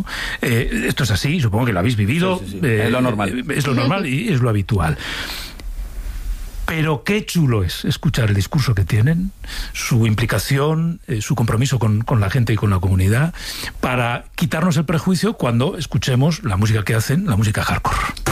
Esto es así, supongo que lo habéis vivido. Sí. Es lo normal. Es lo normal y es lo habitual. Pero qué chulo es escuchar el discurso que tienen, su implicación, su compromiso con la gente y con la comunidad, para quitarnos el prejuicio cuando escuchemos la música que hacen, la música hardcore.